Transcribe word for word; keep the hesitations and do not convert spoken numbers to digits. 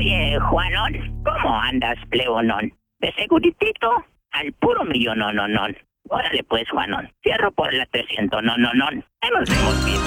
Oye, Juanón, ¿cómo andas, plebonón? De seguritito al puro millón, no, no, no. Órale pues, Juanón, cierro por la trescientos, no, no, no. Ahí nos vemos, bien.